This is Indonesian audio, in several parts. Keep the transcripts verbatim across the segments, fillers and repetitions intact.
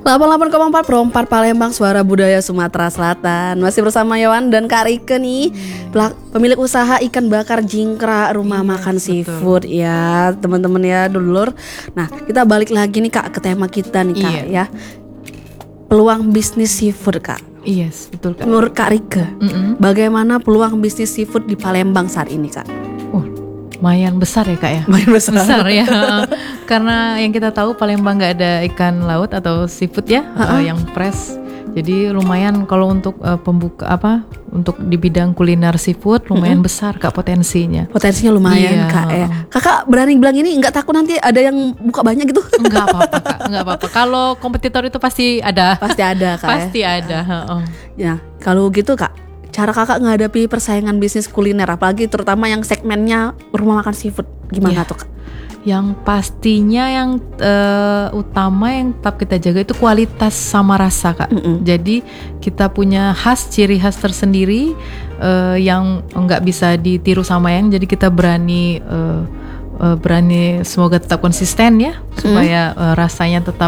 delapan puluh delapan koma empat Pro empat Palembang, suara budaya Sumatera Selatan. Masih bersama Yohan dan Kak Rike nih, pelak- pemilik usaha ikan bakar jingkra, rumah Iya, makan betul. seafood ya teman-teman ya, dulur. Nah kita balik lagi nih Kak ke tema kita nih Kak, Iya. ya. Peluang bisnis seafood Kak. Yes, betul Kak. Menurut Kak Rike, Mm-mm. bagaimana peluang bisnis seafood di Palembang saat ini Kak? Oh, lumayan besar ya Kak ya. Lumayan besar. Besar ya. Karena yang kita tahu Palembang nggak ada ikan laut atau seafood ya, uh, yang fresh. Jadi lumayan kalau untuk uh, pembuka apa untuk di bidang kuliner seafood lumayan Mm-mm. besar Kak potensinya. Potensinya lumayan Iya, Kak ya. uh-uh. Kakak berani bilang ini, nggak takut nanti ada yang buka banyak gitu? Enggak apa-apa Kak, enggak apa-apa. Kalau kompetitor itu pasti ada. Pasti ada Kak ya? Pasti ada. Uh-uh. Ya, kalau gitu Kak, cara Kakak menghadapi persaingan bisnis kuliner, apalagi terutama yang segmennya rumah makan seafood, gimana Iya. tuh Kak? Yang pastinya yang eh, utama yang tetap kita jaga itu kualitas sama rasa Kak. Mm-mm. Jadi kita punya khas, ciri khas tersendiri eh, yang nggak bisa ditiru sama yang. Jadi kita berani eh, eh, berani semoga tetap konsisten ya, supaya eh, rasanya tetap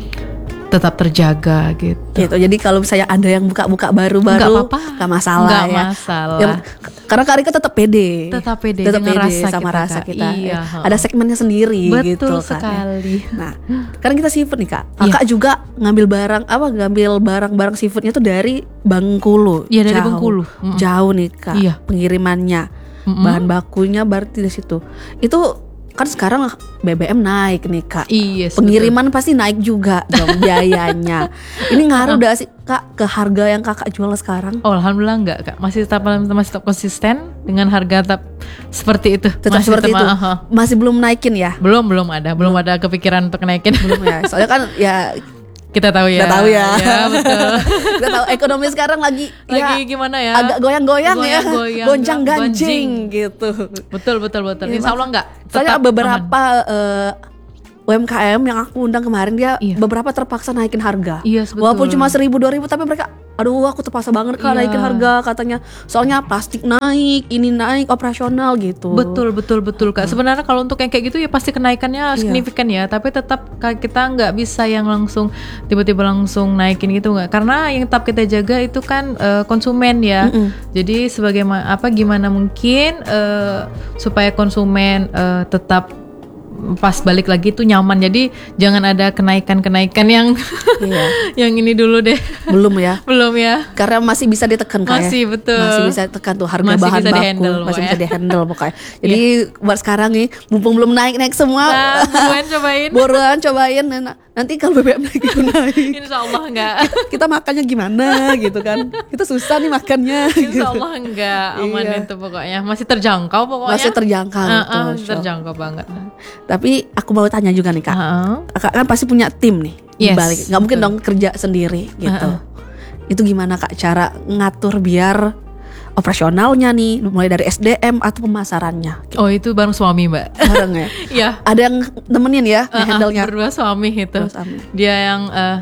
tetap terjaga gitu. Gitu. Jadi kalau misalnya ada yang buka-buka baru-baru, Nggak apa-apa. nggak masalah Nggak ya. masalah. Yang- karena Kak Rike tetap pede. Tetap pede Tetap dengan pede rasa sama kita, rasa Kak. kita. Iya, ya. ha. Ada segmennya sendiri gitu Betul kan, ya. sekali. Nah, sekarang kita seafood nih Kak. Iya. Kakak juga ngambil barang apa? Ngambil barang-barang seafoodnya tuh dari Bengkulu. Iya, dari Jauh. Bengkulu. Mm-mm. Jauh nih Kak. Iya. Pengirimannya. Mm-mm. Bahan bakunya berarti di situ. Itu kan sekarang B B M naik nih Kak. Iya, yes, Pengiriman pasti naik juga dong biayanya. Ini ngaruh gak sih Kak ke harga yang Kakak jual sekarang? Oh, alhamdulillah enggak Kak, masih tetap masih tetap konsisten dengan harga tetap seperti itu. Tetap Masih seperti tetap- itu. aha. Masih belum naikin ya? Belum belum ada, belum ada kepikiran untuk naikin. Belum ya. Soalnya kan ya Kita tahu ya. kita tahu ya. Ya, betul. Kita tahu ekonomi sekarang lagi Lagi ya gimana ya? agak goyang-goyang ya. Goyang-goyang, Gonjang ganjing gonjing. gitu. Betul betul betul. Iya, Insya Allah enggak. Soalnya Tetap beberapa eh, U M K M yang aku undang kemarin dia Iya. beberapa terpaksa naikin harga. Iya, betul. Walaupun cuma seribu dua ribu tapi mereka, aduh aku terpaksa banget Kak Iya. naikin harga katanya. Soalnya plastik naik, ini naik, operasional gitu. Betul betul betul Kak. Sebenarnya kalau untuk yang kayak gitu ya pasti kenaikannya Iya. signifikan ya. Tapi tetap Kak, kita nggak bisa yang langsung tiba-tiba langsung naikin gitu nggak. Karena yang tetap kita jaga itu kan eh, konsumen ya. Mm-mm. Jadi sebagai apa gimana mungkin eh, supaya konsumen eh, tetap pas balik lagi tuh nyaman. Jadi jangan ada kenaikan-kenaikan yang Iya. yang ini dulu deh. Belum ya. Belum ya. Karena masih bisa ditekan Kak ya. Masih, betul. Masih bisa tekan tuh harga Masih bahan bisa baku di-handle masih pokoknya. bisa di-handle pokoknya. Jadi buat sekarang nih mumpung belum naik-naik semua, Nah, buruan cobain. buruan cobain. Nah, nanti kalau B B M naik itu naik. Insya Allah enggak. Kita makannya gimana gitu kan. Kita susah nih makannya gitu. Insya Allah enggak, aman Iya. itu pokoknya. Masih terjangkau pokoknya. Masih terjangkau Uh-uh, tuh, masih so. terjangkau banget. Tapi aku mau tanya juga nih Kak. Uh-uh. Kakak kan pasti punya tim nih di Yes, balik. Nggak mungkin betul. dong kerja sendiri gitu. Uh-uh. Itu gimana Kak cara ngatur biar operasionalnya nih, mulai dari S D M atau pemasarannya? Oh itu bareng suami mbak. Bareng ya. Iya. Ada yang nemenin ya, Uh-uh, handle-nya. berdua suami itu. Terus, amin. Dia yang uh,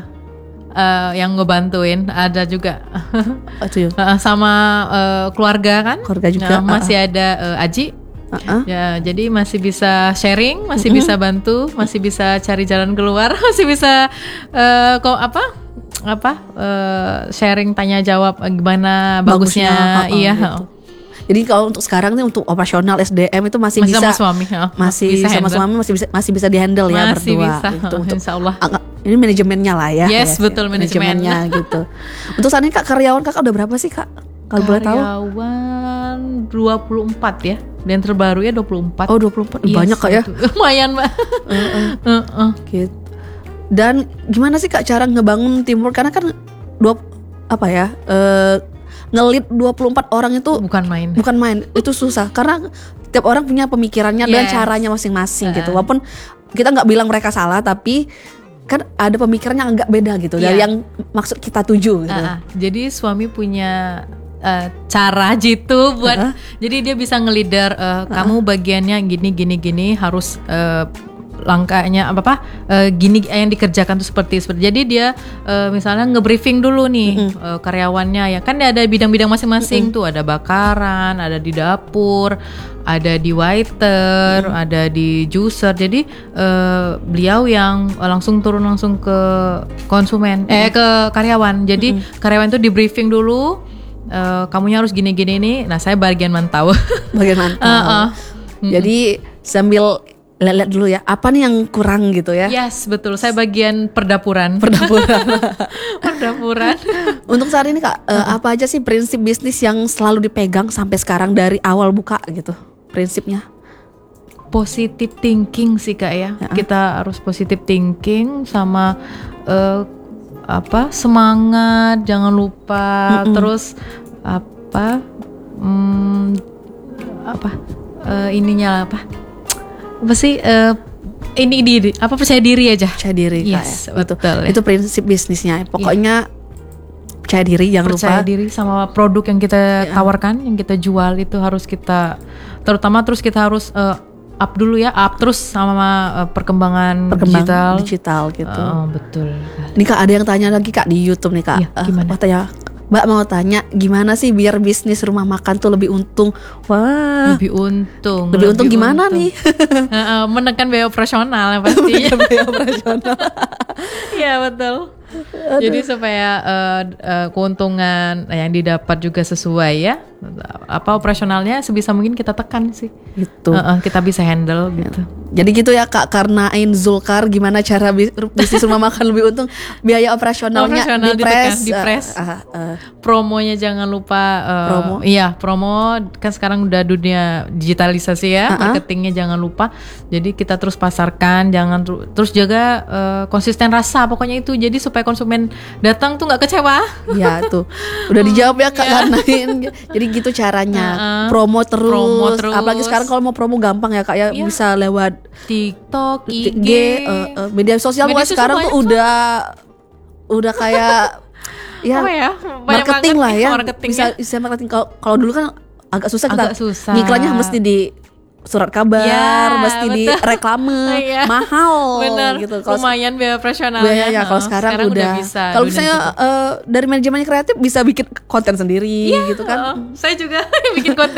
uh, yang ngebantuin. Ada juga Oh, itu ya. Uh, sama uh, keluarga kan. Keluarga juga, Nah, masih ada uh, Aji. Uh-uh. Ya, jadi masih bisa sharing, masih Mm-mm. bisa bantu, masih bisa cari jalan keluar, masih bisa eh, kok apa? apa? eh, sharing tanya jawab eh, gimana bagusnya, ha-ha, iya. gitu. Jadi kalau untuk sekarang nih untuk operasional S D M itu masih, Masih bisa sama suami, ha, masih bisa sama handle. suami masih bisa masih bisa dihandle ya Masih berdua. bisa, Itu untuk insya Allah. Anga- ini manajemennya lah ya. Yes, ya, betul, ya, manajemen. manajemennya gitu. Untuk saat ini Kak karyawan Kakak udah berapa sih Kak? Kalau boleh tahu? Karyawan dua puluh empat ya. Dan terbaru ya dua puluh empat. Oh, dua puluh empat. Yes, Banyak Kak ya. itu. Lumayan, Mbak. Heeh. Gitu. Dan gimana sih Kak cara ngebangun teamwork, karena kan dua apa ya? Eh ngelit dua puluh empat orang itu Bukan main. bukan main, itu susah karena tiap orang punya pemikirannya dan Yes. caranya masing-masing gitu. Uh-uh. Walaupun kita nggak bilang mereka salah, tapi kan ada pemikiran yang agak beda gitu dari Iya. yang maksud kita tuju gitu. Ah, ah. Jadi suami punya eh, cara gitu buat, Uh-uh. jadi dia bisa ngelider eh, kamu bagiannya gini gini gini harus eh, langkahnya apa apa uh, gini yang dikerjakan tuh seperti seperti. Jadi dia uh, misalnya nge-briefing dulu nih mm-hmm. uh, karyawannya ya. Kan ada bidang-bidang masing-masing mm-hmm. tuh, ada bakaran, ada di dapur, ada di waiter, mm-hmm. ada di juicer. Jadi uh, beliau yang langsung turun langsung ke konsumen mm-hmm. eh ke karyawan. Jadi mm-hmm. karyawan itu di-briefing dulu. Uh, kamunya harus gini-gini nih. Nah, saya bagian mantau. Bagian mantau. uh, uh. Jadi sambil lihat dulu ya, apa nih yang kurang gitu ya? Yes, betul. Saya bagian perdapuran. Perdapuran. Perdapuran. Untuk saat ini Kak, uh, apa aja sih prinsip bisnis yang selalu dipegang sampai sekarang dari awal buka gitu? Prinsipnya? Positive thinking sih Kak ya. Uh-huh. Kita harus positive thinking sama uh, apa semangat, jangan lupa. Mm-mm. Terus apa hmm, apa uh, ininya apa apa sih uh, ini diri apa percaya diri aja, percaya diri. yes, ya. Betul. betul, itu prinsip bisnisnya pokoknya. Yeah. Percaya diri, jangan percaya lupa diri sama produk yang kita yeah. tawarkan, yang kita jual itu harus kita terutama terus kita harus uh, up dulu ya, up terus sama uh, perkembangan, perkembangan digital. digital gitu. Oh, betul. Nih Kak, ada yang tanya lagi Kak di YouTube nih Kak. Ya, gimana? Uh, tanya, Mbak mau tanya gimana sih biar bisnis rumah makan tuh lebih untung? Wah. Lebih untung. Lebih, lebih untung gimana untung. nih? uh, menekan biaya operasional pastinya. Biaya operasional. Iya betul. Aduh. Jadi supaya uh, uh, keuntungan yang didapat juga sesuai ya, apa operasionalnya sebisa mungkin kita tekan sih. Gitu. Uh, uh, kita bisa handle gitu. Jadi gitu ya Kak, karena Ain Zulkar gimana cara bisnis rumah makan lebih untung, biaya operasionalnya Operasional dipres, dipres. Uh, uh, uh. Promonya jangan lupa. Uh, promo. Iya promo kan sekarang udah dunia digitalisasi ya, uh-huh. marketingnya jangan lupa. Jadi kita terus pasarkan, jangan ter- terus jaga uh, konsisten rasa pokoknya itu. Jadi supaya konsumen datang tuh nggak kecewa. Ya tuh udah dijawab ya Kak. Karena jadi gitu caranya. Uh-uh. promo, terus. promo terus apalagi sekarang kalau mau promo gampang ya Kak ya, yeah. bisa lewat TikTok, I G, uh, uh, media sosial. Media sosial sekarang tuh udah udah kayak ya, ya? marketing lah ya, bisa bisa marketing. Kalau kalau dulu kan agak susah kita agak susah. ngiklannya mesti di surat kabar, ya, mesti betul. di reklame, ya. mahal. Bener. Gitu. Kalo lumayan biaya operasionalnya. Biaya ya, kalau sekarang, sekarang udah, udah bisa. Kalau misalnya uh, dari manajemen kreatif bisa bikin konten sendiri, ya, gitu kan. Uh, saya juga bikin konten.